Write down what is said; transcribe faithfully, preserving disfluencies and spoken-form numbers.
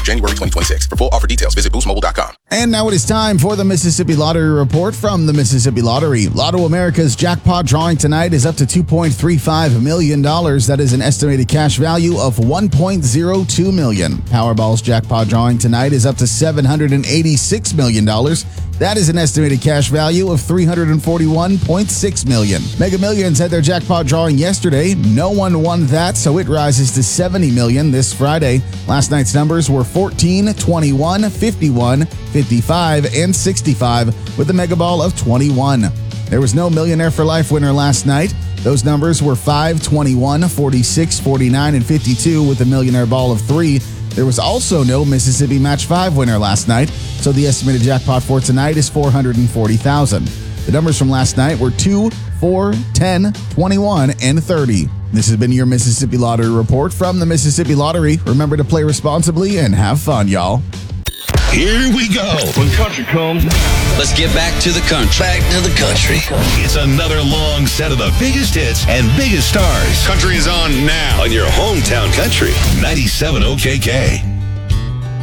January twenty twenty-six. For full offer details, visit boost mobile dot com. And now it is time for the Mississippi Lottery Report from the Mississippi Lottery. Lotto America's jackpot drawing tonight is up to two point three five million dollars. That is an estimated cash value of one point zero two million dollars. Powerball's jackpot drawing tonight is up to seven hundred eighty-six million dollars. That is an estimated cash value of three hundred forty-one point six million dollars. Mega Millions had their jackpot drawing yesterday. No one won that, so it rises to seventy million dollars this Friday. Last night's numbers were fourteen, twenty-one, fifty-one, fifty-five, and sixty-five, with a Mega Ball of twenty-one. There was no Millionaire for Life winner last night. Those numbers were five, twenty-one, forty-six, forty-nine, and fifty-two, with a Millionaire Ball of three. There was also no Mississippi Match five winner last night, so the estimated jackpot for tonight is four hundred forty thousand dollars. The numbers from last night were two, four, ten, twenty-one, and thirty. This has been your Mississippi Lottery Report from the Mississippi Lottery. Remember to play responsibly and have fun, y'all. Here we go. When country comes, let's get back to the country. Back to the country. It's another long set of the biggest hits and biggest stars. Country is on now On your hometown country. ninety-seven O K K.